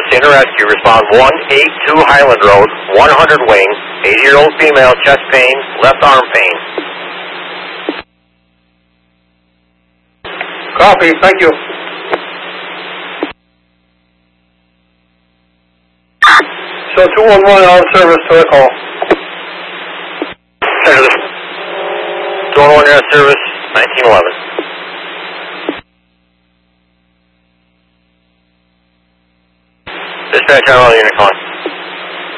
Center Rescue, respond 182 Highland Road, 100 wing, 80-year-old female, chest pain, left arm pain. Copy, thank you. So 211 on service to the call. Center, 211 on service, 1911. Dispatch on all unit calling.